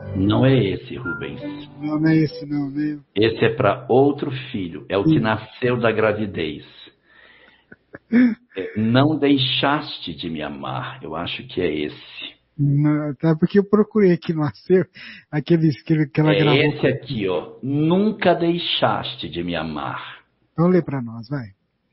Não é esse, Rubens. Não, não é esse não, né? Esse é para outro filho. É o que nasceu da gravidez. Não deixaste de me amar. Eu acho que é esse. Não, tá, porque eu procurei aqui no acervo, que ela É gravou. esse aqui, ó. Nunca deixaste de me amar. Então lê para nós, vai.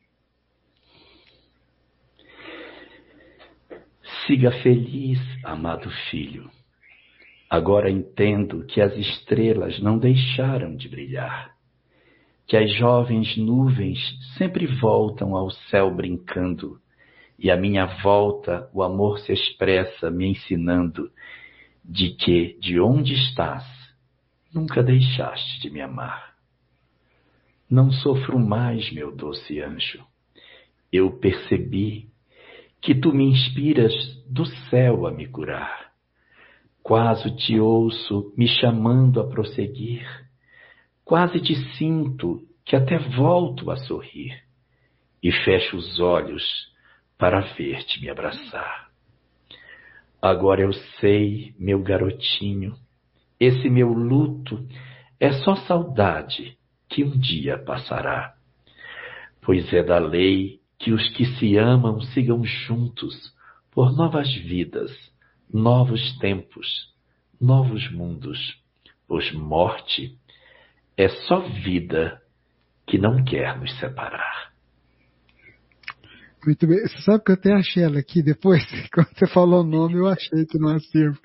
Siga feliz, amado filho. Agora entendo que as estrelas não deixaram de brilhar, que as jovens nuvens sempre voltam ao céu brincando, e à minha volta o amor se expressa me ensinando de que, de onde estás, nunca deixaste de me amar. Não sofro mais, meu doce anjo. Eu percebi que tu me inspiras do céu a me curar. Quase te ouço me chamando a prosseguir. Quase te sinto que até volto a sorrir. E fecho os olhos para ver-te me abraçar. Agora eu sei, meu garotinho, esse meu luto é só saudade que um dia passará. Pois é da lei que os que se amam sigam juntos por novas vidas, novos tempos, novos mundos, pois morte é só vida que não quer nos separar. Muito bem. Você sabe que eu até achei ela aqui depois? Quando você falou o nome, eu achei aqui no acervo.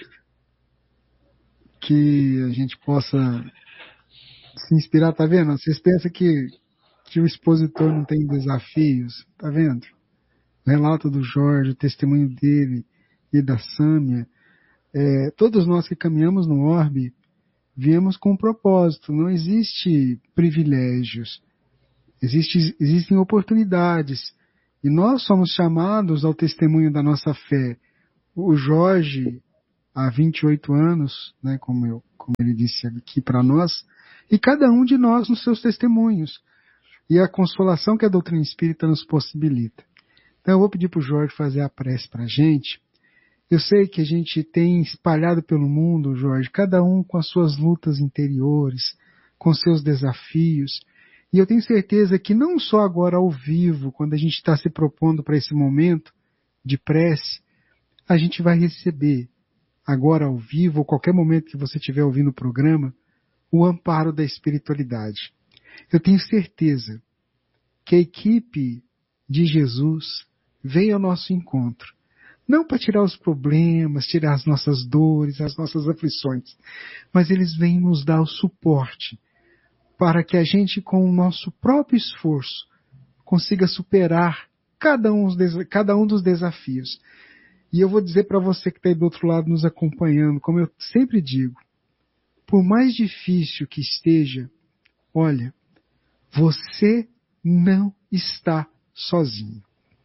Que a gente possa se inspirar, tá vendo? Vocês pensam que o expositor não tem desafios, tá vendo? O relato do Jorge, o testemunho dele e da Sâmia, todos nós que caminhamos no orbe, viemos com um propósito, não existe privilégios, existem oportunidades, e nós somos chamados ao testemunho da nossa fé. O Jorge, há 28 anos, né, como ele disse aqui para nós, e cada um de nós nos seus testemunhos, e a consolação que a doutrina espírita nos possibilita. Então eu vou pedir para o Jorge fazer a prece para a gente. Eu sei que a gente tem espalhado pelo mundo, Jorge, cada um com as suas lutas interiores, com seus desafios, e eu tenho certeza que não só agora ao vivo, quando a gente está se propondo para esse momento de prece, a gente vai receber, agora ao vivo, ou qualquer momento que você estiver ouvindo o programa, o amparo da espiritualidade. Eu tenho certeza que a equipe de Jesus veio ao nosso encontro, não para tirar os problemas, tirar as nossas dores, as nossas aflições, mas eles vêm nos dar o suporte para que a gente, com o nosso próprio esforço, consiga superar cada um dos desafios. E eu vou dizer para você que está aí do outro lado nos acompanhando, como eu sempre digo, por mais difícil que esteja, olha, você não está sozinho.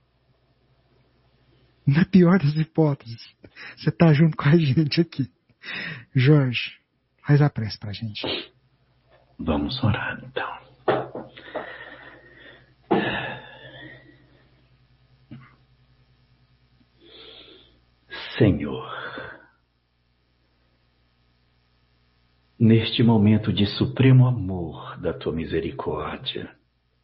Na pior das hipóteses, você está junto com a gente aqui. Jorge, faz a prece para a gente. Vamos orar, então. Senhor, neste momento de supremo amor da Tua misericórdia,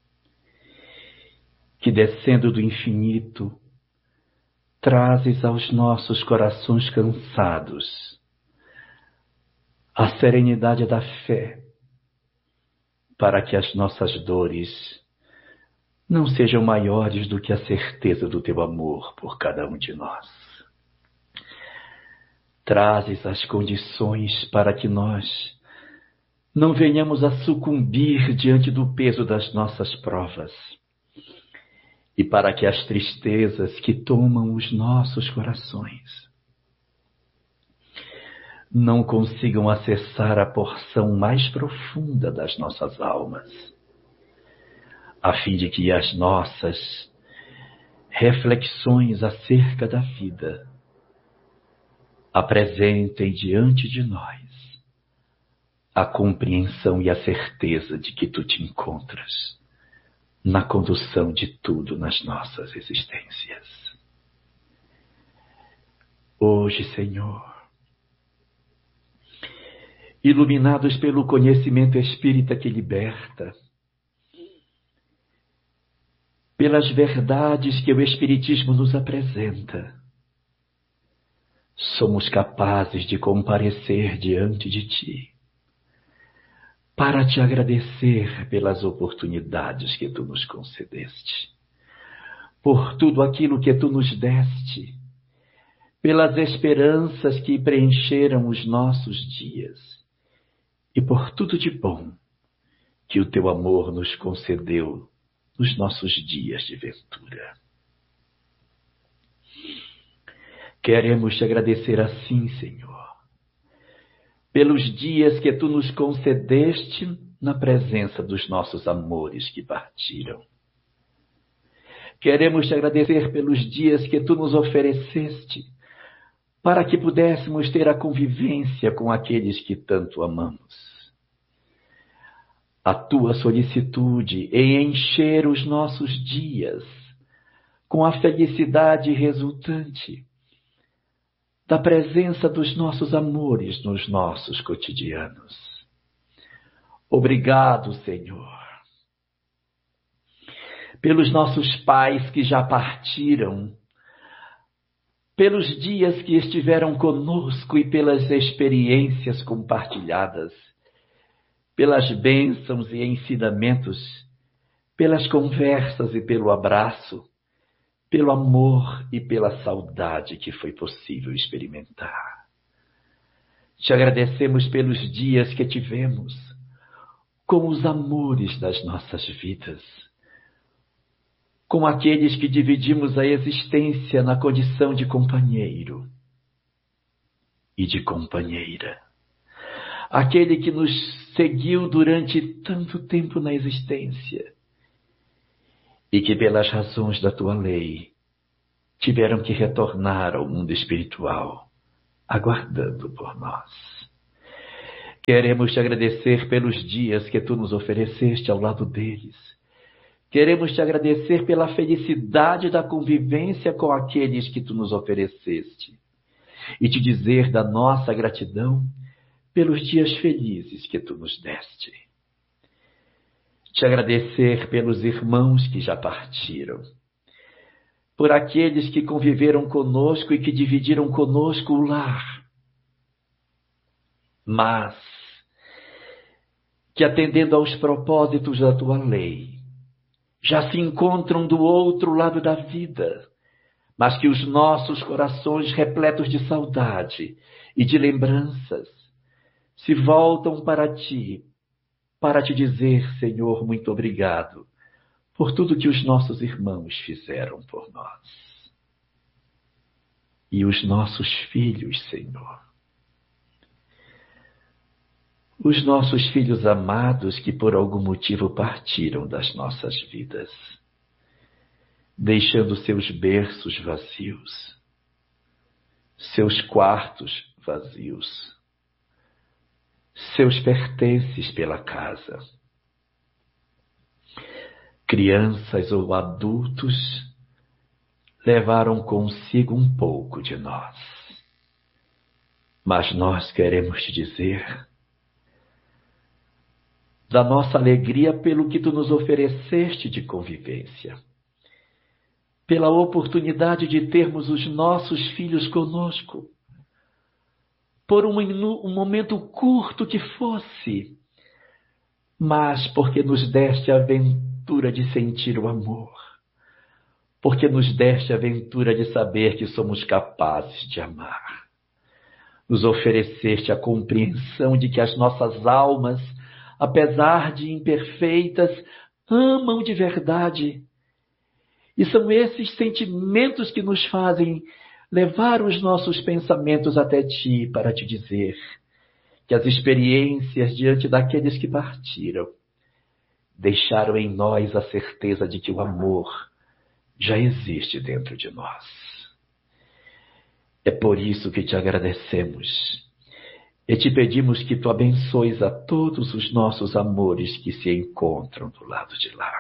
que descendo do infinito, trazes aos nossos corações cansados a serenidade da fé, para que as nossas dores não sejam maiores do que a certeza do Teu amor por cada um de nós. Trazes as condições para que nós não venhamos a sucumbir diante do peso das nossas provas, e para que as tristezas que tomam os nossos corações não consigam acessar a porção mais profunda das nossas almas, a fim de que as nossas reflexões acerca da vida apresentem diante de nós a compreensão e a certeza de que Tu te encontras na condução de tudo nas nossas existências. Hoje, Senhor, iluminados pelo conhecimento espírita que liberta, pelas verdades que o Espiritismo nos apresenta, somos capazes de comparecer diante de Ti, para Te agradecer pelas oportunidades que Tu nos concedeste, por tudo aquilo que Tu nos deste, pelas esperanças que preencheram os nossos dias e por tudo de bom que o Teu amor nos concedeu nos nossos dias de ventura. Queremos Te agradecer assim, Senhor, pelos dias que Tu nos concedeste na presença dos nossos amores que partiram. Queremos Te agradecer pelos dias que Tu nos ofereceste para que pudéssemos ter a convivência com aqueles que tanto amamos. A Tua solicitude em encher os nossos dias com a felicidade resultante da presença dos nossos amores nos nossos cotidianos. Obrigado, Senhor, pelos nossos pais que já partiram, pelos dias que estiveram conosco e pelas experiências compartilhadas, pelas bênçãos e ensinamentos, pelas conversas e pelo abraço, pelo amor e pela saudade que foi possível experimentar. Te agradecemos pelos dias que tivemos com os amores das nossas vidas, com aqueles que dividimos a existência na condição de companheiro e de companheira. Aquele que nos seguiu durante tanto tempo na existência e que, pelas razões da Tua lei, tiveram que retornar ao mundo espiritual, aguardando por nós. Queremos Te agradecer pelos dias que Tu nos ofereceste ao lado deles. Queremos Te agradecer pela felicidade da convivência com aqueles que Tu nos ofereceste e Te dizer da nossa gratidão pelos dias felizes que Tu nos deste. Te agradecer pelos irmãos que já partiram, por aqueles que conviveram conosco e que dividiram conosco o lar, mas que, atendendo aos propósitos da Tua lei, já se encontram do outro lado da vida, mas que os nossos corações, repletos de saudade e de lembranças, se voltam para Ti, para Te dizer, Senhor, muito obrigado por tudo que os nossos irmãos fizeram por nós. E os nossos filhos, Senhor. Os nossos filhos amados que por algum motivo partiram das nossas vidas, deixando seus berços vazios, seus quartos vazios, seus pertences pela casa. Crianças ou adultos levaram consigo um pouco de nós. Mas nós queremos Te dizer da nossa alegria pelo que Tu nos ofereceste de convivência, pela oportunidade de termos os nossos filhos conosco, por um momento curto que fosse, mas porque nos deste a aventura de sentir o amor, porque nos deste a aventura de saber que somos capazes de amar. Nos ofereceste a compreensão de que as nossas almas, apesar de imperfeitas, amam de verdade. E são esses sentimentos que nos fazem levar os nossos pensamentos até Ti para Te dizer que as experiências diante daqueles que partiram deixaram em nós a certeza de que o amor já existe dentro de nós. É por isso que Te agradecemos e Te pedimos que Tu abençoes a todos os nossos amores que se encontram do lado de lá.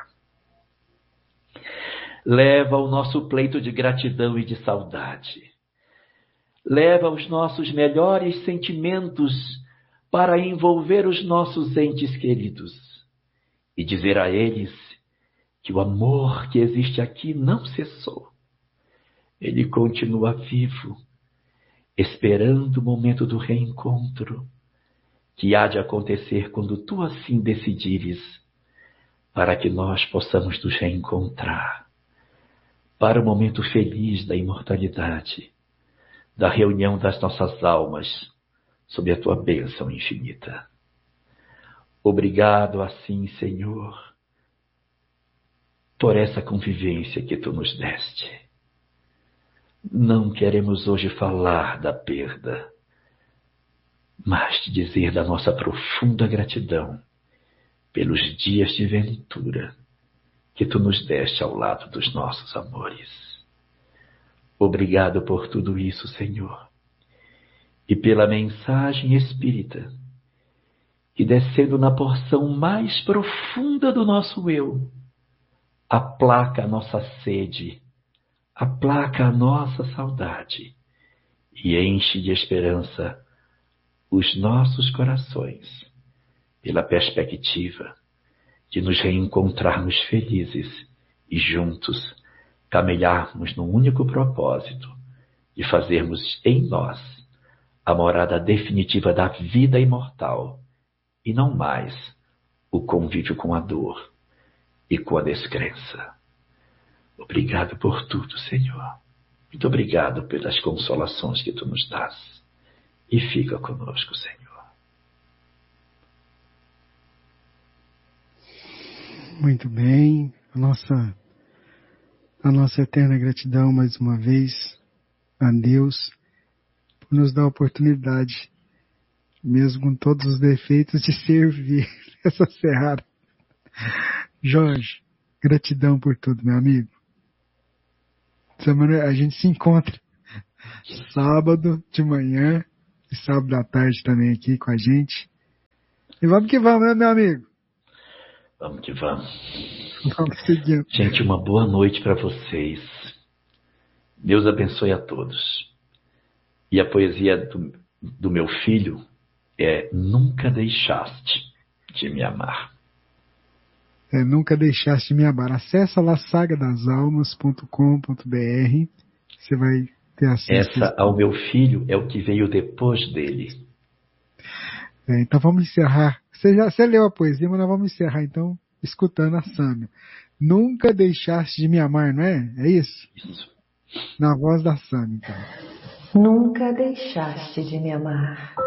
Leva o nosso pleito de gratidão e de saudade. Leva os nossos melhores sentimentos para envolver os nossos entes queridos e dizer a eles que o amor que existe aqui não cessou. Ele continua vivo, esperando o momento do reencontro, que há de acontecer quando tu assim decidires, para que nós possamos nos reencontrar, para o momento feliz da imortalidade, da reunião das nossas almas, sob a tua bênção infinita. Obrigado assim, Senhor, por essa convivência que tu nos deste. Não queremos hoje falar da perda, mas te dizer da nossa profunda gratidão pelos dias de ventura que tu nos deste ao lado dos nossos amores. Obrigado por tudo isso, Senhor, e pela mensagem espírita que, descendo na porção mais profunda do nosso eu, aplaca a nossa sede, aplaca a nossa saudade e enche de esperança os nossos corações, pela perspectiva de nos reencontrarmos felizes e juntos caminharmos no único propósito de fazermos em nós a morada definitiva da vida imortal e não mais o convívio com a dor e com a descrença. Obrigado por tudo, Senhor. Muito obrigado pelas consolações que tu nos dás. E fica conosco, Senhor. Muito bem. A nossa eterna gratidão mais uma vez a Deus por nos dar a oportunidade, mesmo com todos os defeitos, de servir essa serrada. Jorge, gratidão por tudo, meu amigo. Semana a gente se encontra sábado de manhã e sábado à tarde também aqui com a gente. E vamos que vamos, né, meu amigo? Vamos que vamos. Vamos seguindo. Gente, uma boa noite para vocês. Deus abençoe a todos. E a poesia do meu filho é Nunca Deixaste de Me Amar. Nunca Deixaste de Me Amar. Acessa lá sagadasalmas.com.br. Você vai ter acesso. Essa ao meu filho é o que veio depois dele. Então vamos encerrar. Você leu a poesia, mas nós vamos encerrar então escutando a Sâmia. Nunca Deixaste de Me Amar, não é? É isso? Isso. Na voz da Sâmia, então. Nunca deixaste de me amar.